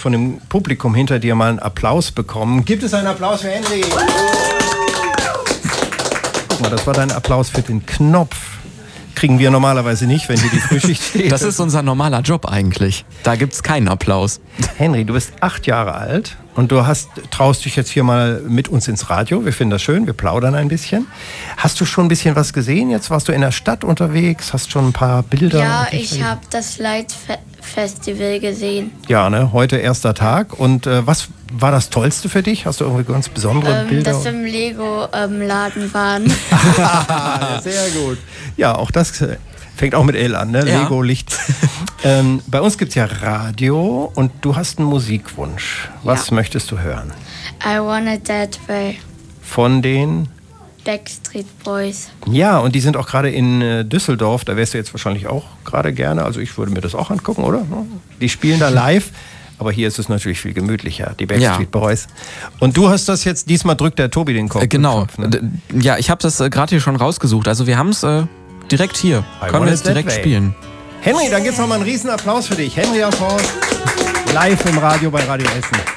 von dem Publikum hinter dir mal einen Applaus bekommen. Gibt es einen Applaus für Henry? Guck mal, das war dein Applaus für den Knopf. Kriegen wir normalerweise nicht, wenn hier die Frühschicht steht. Das ist unser normaler Job eigentlich. Da gibt's keinen Applaus. Henry, du bist 8 Jahre alt und du traust dich jetzt hier mal mit uns ins Radio. Wir finden das schön, wir plaudern ein bisschen. Hast du schon ein bisschen was gesehen? Jetzt warst du in der Stadt unterwegs, hast schon ein paar Bilder? Ja, ich habe das Light-Festival gesehen. Ja, ne? Heute erster Tag. Und was war das Tollste für dich? Hast du irgendwie ganz besondere Bilder? Dass wir im Lego-Laden waren. Sehr gut. Ja, auch das fängt auch mit L an, ne? Ja. Lego, Licht. Bei uns gibt es ja Radio und du hast einen Musikwunsch. Was möchtest du hören? I Want It That Way. Von den Backstreet Boys. Ja, und die sind auch gerade in Düsseldorf. Da wärst du jetzt wahrscheinlich auch gerade gerne. Also ich würde mir das auch angucken, oder? Die spielen da live. Aber hier ist es natürlich viel gemütlicher, die Backstreet Boys. Und du hast das jetzt, diesmal drückt der Tobi den Kopf. Genau. Kopf, ne? Ja, ich habe das gerade hier schon rausgesucht. Also wir haben es direkt hier. Können wir jetzt direkt spielen. Henry, dann gibt's noch mal einen riesen Applaus für dich. Henry aus Horst, live im Radio bei Radio Essen.